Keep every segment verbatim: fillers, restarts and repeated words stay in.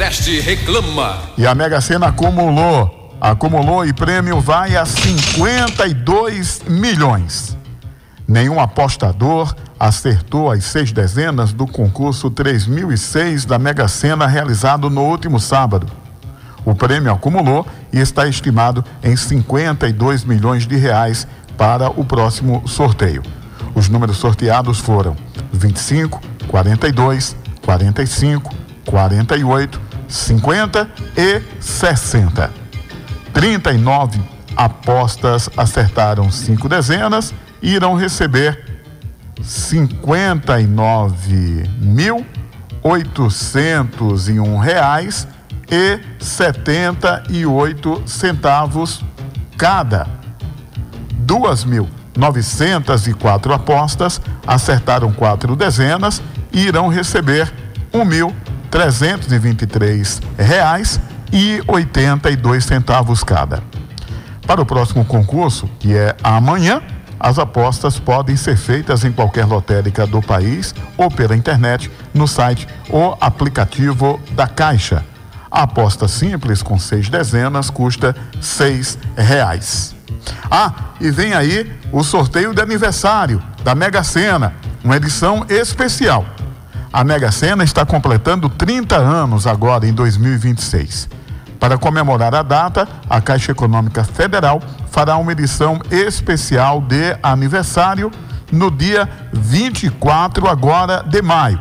Agreste reclama. E a Mega Sena acumulou, acumulou e prêmio vai a cinquenta e dois milhões. Nenhum apostador acertou as seis dezenas do concurso três mil e seis da Mega Sena realizado no último sábado. O prêmio acumulou e está estimado em cinquenta e dois milhões de reais para o próximo sorteio. Os números sorteados foram vinte e cinco, quarenta e dois, quarenta e cinco, quarenta e oito, cinquenta e sessenta. trinta e nove apostas acertaram cinco dezenas e irão receber cinquenta e nove mil oitocentos e um reais e setenta e oito centavos cada. Duas mil novecentas e quatro apostas acertaram quatro dezenas e irão receber um mil trezentos e vinte e três reais e oitenta e dois centavos cada. Para o próximo concurso, que é amanhã, as apostas podem ser feitas em qualquer lotérica do país ou pela internet no site ou aplicativo da Caixa. A aposta simples com seis dezenas custa seis reais. Ah, e vem aí o sorteio de aniversário da Mega Sena, uma edição especial. A Mega Sena está completando trinta anos agora em dois mil e vinte e seis. Para comemorar a data, a Caixa Econômica Federal fará uma edição especial de aniversário no dia vinte e quatro agora de maio.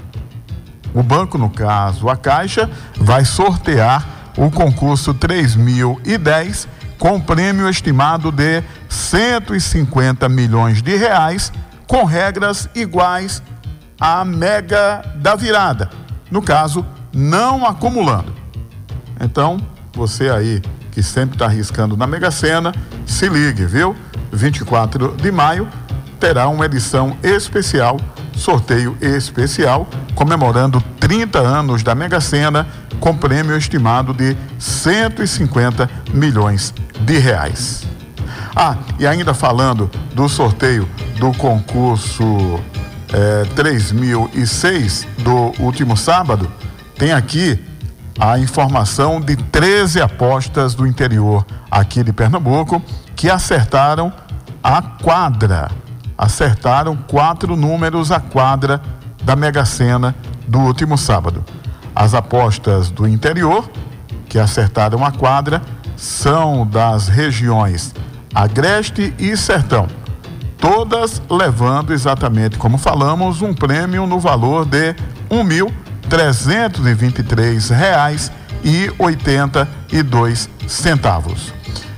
O banco, no caso a Caixa, vai sortear o concurso três mil e dez com prêmio estimado de cento e cinquenta milhões de reais, com regras iguais à Mega da Virada, no caso, não acumulando. Então, você aí que sempre está arriscando na Mega Sena, se ligue, viu? vinte e quatro de maio terá uma edição especial, sorteio especial, comemorando trinta anos da Mega Sena, com prêmio estimado de cento e cinquenta milhões de reais. Ah, e ainda falando do sorteio do concurso eh, três mil e seis do último sábado, tem aqui a informação de treze apostas do interior aqui de Pernambuco que acertaram a quadra. Acertaram quatro números à quadra da Mega Sena do último sábado. As apostas do interior que acertaram a quadra são das regiões Agreste e Sertão, todas levando exatamente como falamos um prêmio no valor de um mil trezentos e vinte e três reais e oitenta e dois centavos.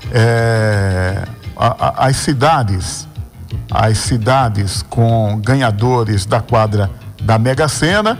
É, a, a, as cidades as cidades com ganhadores da quadra da Mega Sena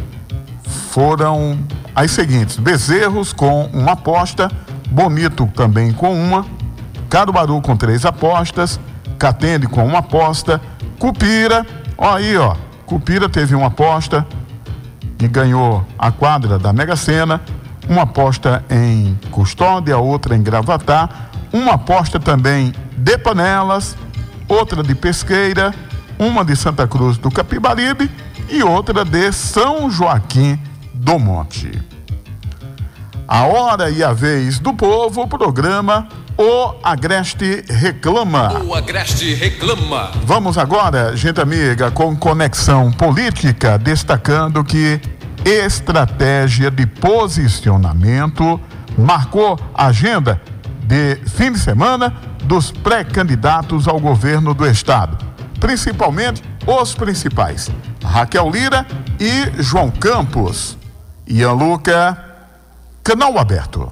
foram as seguintes: Bezerros com uma aposta, Bonito também com uma, Caruaru com três apostas, Catende com uma aposta, Cupira, ó aí ó, Cupira teve uma aposta e ganhou a quadra da Mega Sena, uma aposta em Custódia, outra em Gravatá, uma aposta também de Panelas, outra de Pesqueira, uma de Santa Cruz do Capibaribe e outra de São Joaquim do Monte. A hora e a vez do povo, o programa O Agreste Reclama. O Agreste Reclama. Vamos agora, gente amiga, com Conexão Política, destacando que estratégia de posicionamento marcou a agenda de fim de semana dos pré-candidatos ao governo do estado, principalmente os principais, Raquel Lira e João Campos. Ian Luca, canal aberto.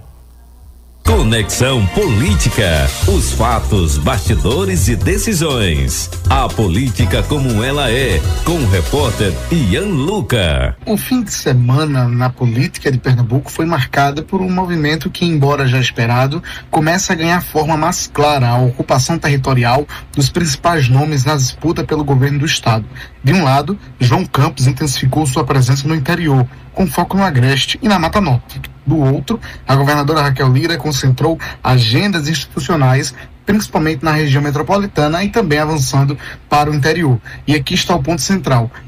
Conexão Política, os fatos, bastidores e decisões. A política como ela é, com o repórter Ian Luca. O fim de semana na política de Pernambuco foi marcado por um movimento que, embora já esperado, começa a ganhar forma mais clara: a ocupação territorial dos principais nomes na disputa pelo governo do estado. De um lado, João Campos intensificou sua presença no interior, com foco no Agreste e na Mata Norte. Do outro, a governadora Raquel Lira concentrou agendas institucionais, principalmente na região metropolitana e também avançando para o interior. E aqui está o ponto central: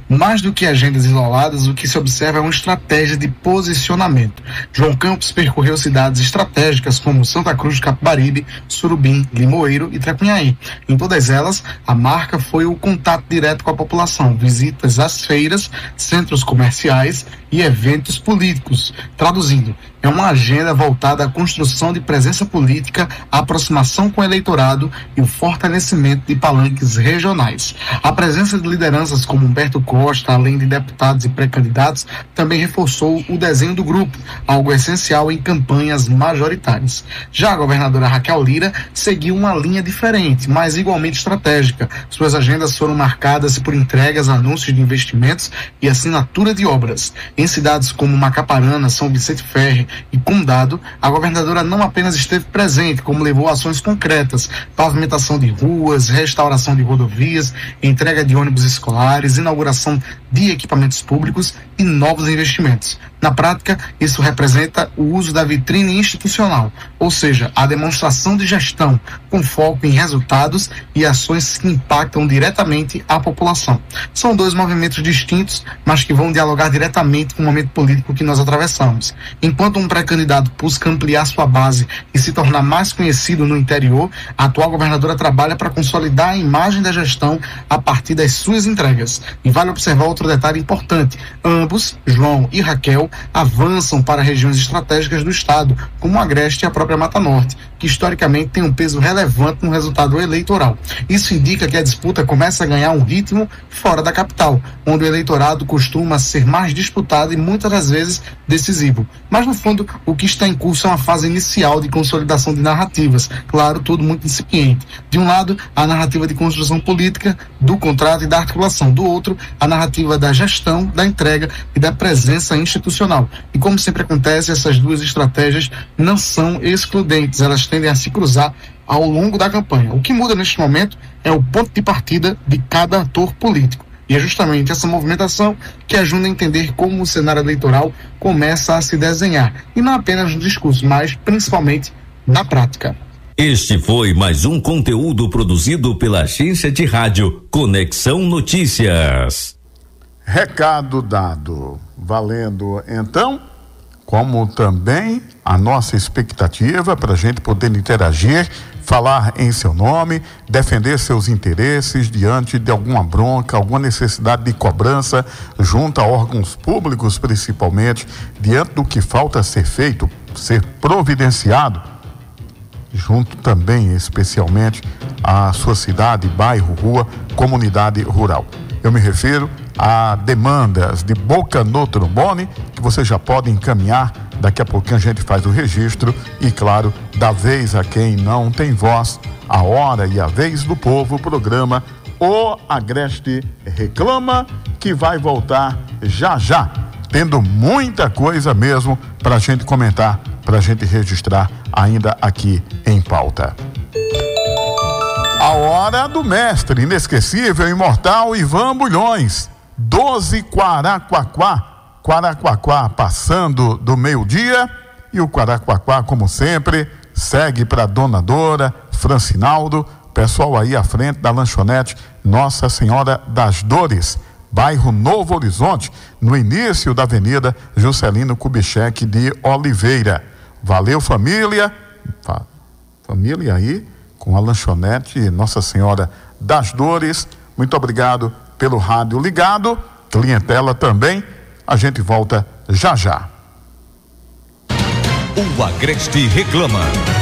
Mais do que agendas isoladas, o que se observa é uma estratégia de posicionamento. João Campos percorreu cidades estratégicas como Santa Cruz de Capibaribe, Surubim, Limoeiro e Trapinhaí. Em todas elas, a marca foi o contato direto com a população, visitas às feiras, centros comerciais e eventos políticos. Traduzindo, é uma agenda voltada à construção de presença política, a aproximação com o eleitorado e o fortalecimento de palanques regionais. A presença de lideranças como Humberto Costa, além de deputados e pré-candidatos, também reforçou o desenho do grupo, algo essencial em campanhas majoritárias. Já a governadora Raquel Lira seguiu uma linha diferente, mas igualmente estratégica. Suas agendas foram marcadas por entregas, anúncios de investimentos e assinatura de obras. Em cidades como Macaparana, São Vicente Ferre e Condado, a governadora não apenas esteve presente, como levou ações concretas, pavimentação de ruas, restauração de rodovias, entrega de ônibus escolares, inauguração de equipamentos públicos e novos investimentos. Na prática, isso representa o uso da vitrine institucional, ou seja, a demonstração de gestão com foco em resultados e ações que impactam diretamente a população. São dois movimentos distintos, mas que vão dialogar diretamente com o momento político que nós atravessamos. Enquanto um pré-candidato busca ampliar sua base e se tornar mais conhecido no interior, a atual governadora trabalha para consolidar a imagem da gestão a partir das suas entregas. E vale observar outro detalhe importante: ambos, João e Raquel, avançam para regiões estratégicas do estado, como o Agreste e a própria Mata Norte, que historicamente tem um peso relevante no resultado eleitoral. Isso indica que a disputa começa a ganhar um ritmo fora da capital, onde o eleitorado costuma ser mais disputado e muitas das vezes decisivo. Mas no fundo, o que está em curso é uma fase inicial de consolidação de narrativas, claro, tudo muito incipiente. De um lado, a narrativa de construção política, do contrato e da articulação; do outro, a narrativa da gestão, da entrega e da presença institucional. E como sempre acontece, essas duas estratégias não são excludentes, elas tendem a se cruzar ao longo da campanha. O que muda neste momento é o ponto de partida de cada ator político. E é justamente essa movimentação que ajuda a entender como o cenário eleitoral começa a se desenhar. E não apenas no discurso, mas principalmente na prática. Este foi mais um conteúdo produzido pela agência de rádio Conexão Notícias. Recado dado. Valendo, então, como também a nossa expectativa para a gente poder interagir, falar em seu nome, defender seus interesses diante de alguma bronca, alguma necessidade de cobrança junto a órgãos públicos, principalmente, diante do que falta ser feito, ser providenciado, junto também, especialmente, à sua cidade, bairro, rua, comunidade rural. Eu me refiro a demandas de boca no trombone, que você já pode encaminhar. Daqui a pouquinho a gente faz o registro e, claro, da vez a quem não tem voz, a hora e a vez do povo, o programa O Agreste Reclama, que vai voltar já já, tendo muita coisa mesmo para a gente comentar, para a gente registrar ainda aqui em pauta. A hora do mestre inesquecível, imortal Ivan Bulhões. doze Quaraquaquá. Quaraquaquá passando do meio-dia e o Quaraquaquá, como sempre, segue para Dona Dora, Francinaldo, pessoal aí à frente da lanchonete Nossa Senhora das Dores, bairro Novo Horizonte, no início da Avenida Juscelino Kubitschek de Oliveira. Valeu, família, Fa- família aí com a lanchonete Nossa Senhora das Dores. Muito obrigado pelo rádio ligado, clientela também. A gente volta já já. O Agreste Reclama.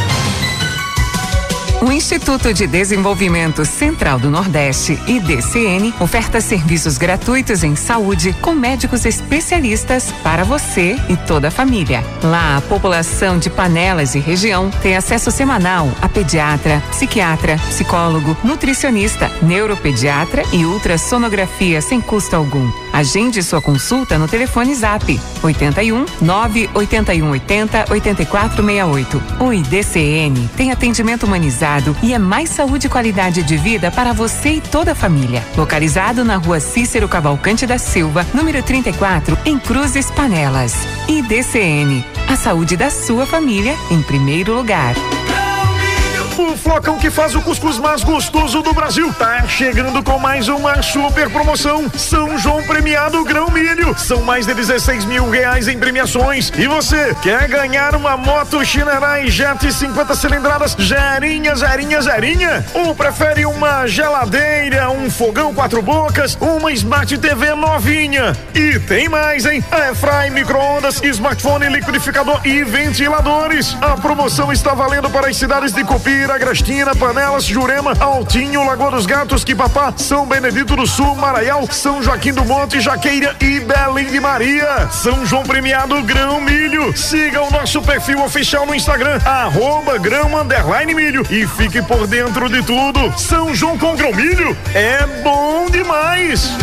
O Instituto de Desenvolvimento Central do Nordeste, I D C N, oferta serviços gratuitos em saúde com médicos especialistas para você e toda a família. Lá, a população de Panelas e região tem acesso semanal a pediatra, psiquiatra, psicólogo, nutricionista, neuropediatra e ultrassonografia sem custo algum. Agende sua consulta no telefone Zap oitenta e um, nove oitenta e um oitenta, oitenta e quatro sessenta e oito. O I D C N tem atendimento humanizado e é mais saúde e qualidade de vida para você e toda a família. Localizado na Rua Cícero Cavalcante da Silva, número trinta e quatro, em Cruzes, Panelas. I D C N, a saúde da sua família em primeiro lugar. Grão Milho o flocão que faz o cuscuz mais gostoso do Brasil, tá chegando com mais uma super promoção. São João Premiado Grão Milho. São mais de dezesseis mil reais em premiações. E você quer ganhar uma moto Shinerai Jet cinquenta cilindradas, zerinha, zerinha, zerinha? Ou prefere uma geladeira, um fogão quatro bocas, uma Smart T V novinha? E tem mais, hein? Airfry, micro-ondas, smartphone, liquidificador e ventiladores. A promoção está valendo para as cidades de Copira, Agrestina, Panelas, Jurema, Altinho, Lagoa dos Gatos, Quipapá, São Benedito do Sul, Maraial, São Joaquim do Monte, Jaqueira e Belém de Maria. São João Premiado Grão Milho. Siga o nosso perfil oficial no Instagram, arroba grão underline milho, e fique por dentro de tudo. São João com Grão Milho é bom demais.